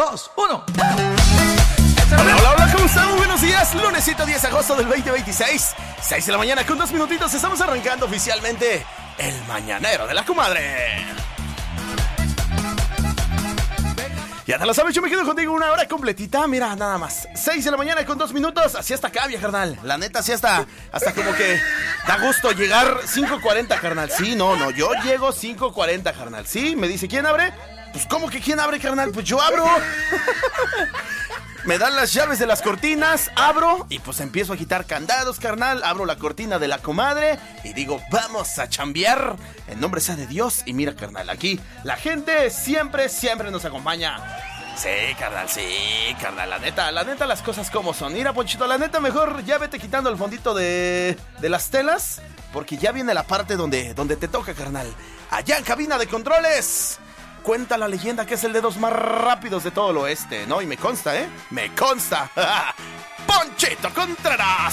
2, 1. Hola, hola, hola, ¿cómo están? Muy buenos días, lunesito 10 de agosto del 2026, 6 de la mañana con 2 minutitos, estamos arrancando oficialmente el Mañanero de la Comadre. Ya te lo sabes, yo me quedo contigo una hora completita, mira, nada más, 6 de la mañana con 2 minutos, así hasta acá, carnal, la neta, así hasta como que da gusto llegar 5:40, carnal, sí, no, yo llego 5:40, carnal, sí, me dice, ¿quién abre? Pues, ¿cómo que quién abre, carnal? Pues yo abro. Me dan las llaves de las cortinas, abro y pues empiezo a quitar candados, carnal. Abro la cortina de la comadre y digo, vamos a chambear. En nombre sea de Dios. Y mira, carnal, aquí la gente siempre nos acompaña. Sí, carnal, la neta, las cosas como son. Mira, Ponchito, la neta, mejor ya vete quitando el fondito de las telas, porque ya viene la parte donde te toca, carnal. Allá en cabina de controles. Cuenta la leyenda que es el dedos más rápidos de todo el oeste, ¿no? Y me consta, Me consta. Ponchito Contreras.